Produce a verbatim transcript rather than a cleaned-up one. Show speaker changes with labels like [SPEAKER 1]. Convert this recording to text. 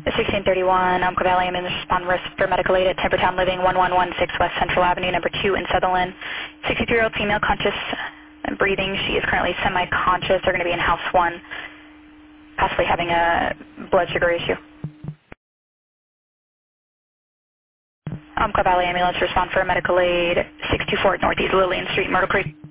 [SPEAKER 1] sixteen thirty-one, Umpqua Valley, I'm in the respond risk for medical aid at Timbertown Living, one one one six West Central Avenue, number two in Sutherland. sixty-three-year-old female, conscious and breathing. She is currently semi-conscious. They're going to be in house one, possibly having a blood sugar issue. Umpqua Valley ambulance, respond for medical aid, six two four Northeast Lillian Street, Myrtle Creek.